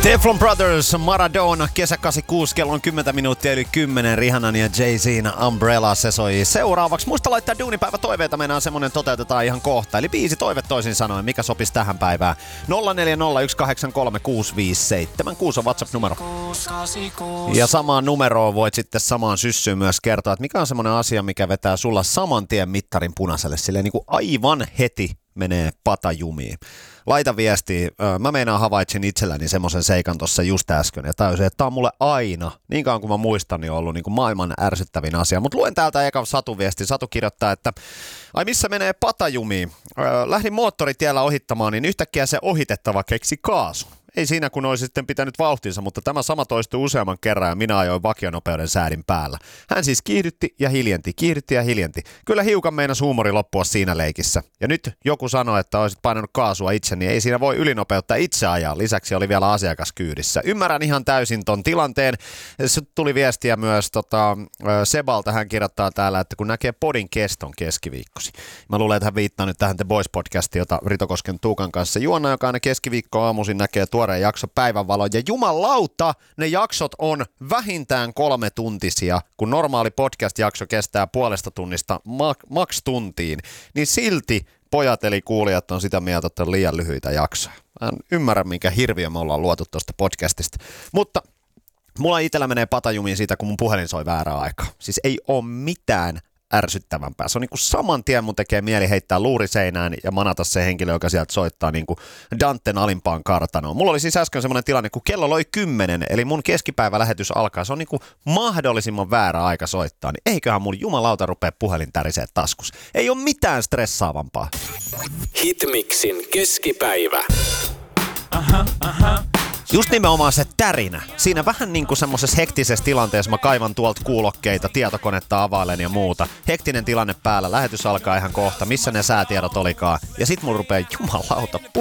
Teflon Brothers, Maradona, kesä 86, kello on 10 minuuttia yli 10, Rihannan ja Jay-Z'n Umbrella, se soi seuraavaksi. Muista laittaa duunipäivä toiveita, mennään semmonen toteutetaan ihan kohta. Eli 5 toive toisin sanoen, mikä sopisi tähän päivään. 0401836576 on WhatsApp-numero. Ja samaan numeroon voit sitten samaan syssyyn myös kertoa, että mikä on semmonen asia, mikä vetää sulla saman tien mittarin punaiselle. Silleen niin kuin aivan heti menee patajumiin. Laita viestiä. Mä meinaan havaitsin itselläni semmoisen seikan tuossa just äsken ja tajusin, että tää on mulle aina, niin kauan kuin mä muistan, niin ollut niin kuin maailman ärsyttävin asia. Mutta luen täältä eka Satu-viesti. Satu kirjoittaa, että ai missä menee patajumiin? Lähdin moottoritiellä ohittamaan, niin yhtäkkiä se ohitettava keksi kaasun. Ei siinä kun olisi sitten pitänyt vauhtinsa, mutta tämä sama toistui useamman kerran ja minä ajoin vakionopeuden säädin päällä. Hän siis kiihdytti ja hiljenti. Kyllä hiukan meinas huumori loppua siinä leikissä. Ja nyt joku sanoi, että olisit painanut kaasua itse, niin ei siinä voi ylinopeutta itse ajaa. Lisäksi oli vielä asiakas kyydissä. Ymmärrän ihan täysin ton tilanteen. Sitten tuli viestiä myös Sebalta. Hän kirjoittaa täällä, että kun näkee podin keston keskiviikkosi. Mä luulen, että hän viittaa nyt tähän The Boys-podcastiin, jota Ritokosken Tuukan kanssa juonna, joka aina keskiviikko aamuisin näkee tuoreen jakso Päivänvalo. Ja jumalauta, ne jaksot on vähintään 3 tuntisia, kun normaali podcast-jakso kestää puolesta tunnista maks tuntiin. Niin silti pojat eli kuulijat on sitä mieltä, että on liian lyhyitä jaksoja. Mä en ymmärrä, minkä hirviö me ollaan luotu tuosta podcastista. Mutta mulla itsellä menee patajumiin siitä, kun mun puhelin soi väärää aikaa. Siis ei ole mitään ärsyttävämpää. Se on niinku saman tien mun tekee mieli heittää luuri seinään ja manata se henkilö, joka sieltä soittaa niinku Danten alimpaan kartanoon. Mulla oli siis äsken semmoinen tilanne, kun kello loi 10, eli mun keskipäivälähetys alkaa. Se on niinku mahdollisimman väärä aika soittaa, niin eiköhän mun jumalauta rupea puhelin tärisee taskus. Ei ole mitään stressaavampaa. Hitmixin keskipäivä. Just nimenomaan se tärinä. Siinä vähän niin kuin semmoisessa hektisessä tilanteessa mä kaivan tuolta kuulokkeita, tietokonetta availen ja muuta. Hektinen tilanne päällä, lähetys alkaa ihan kohta, missä ne säätiedot olikaan. Ja sit mun rupee jumalauta